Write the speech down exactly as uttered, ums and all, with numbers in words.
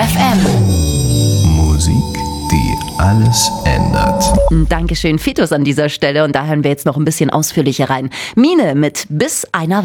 F M. Musik, die alles ändert. Dankeschön, Fetus an dieser Stelle. Und da hören wir jetzt noch ein bisschen ausführlicher rein. Mine mit Bis einer